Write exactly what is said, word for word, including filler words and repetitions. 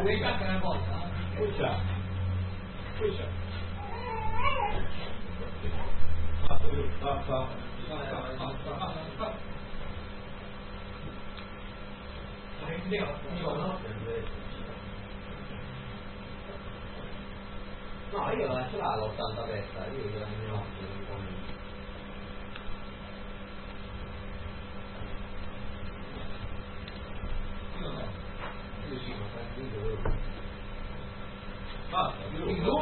devi cacca una volta. Qui c'è. Qui c'è. Basta, basta. No, io la ce l'ho l'ottanta testa, io gliela ne ho Basta,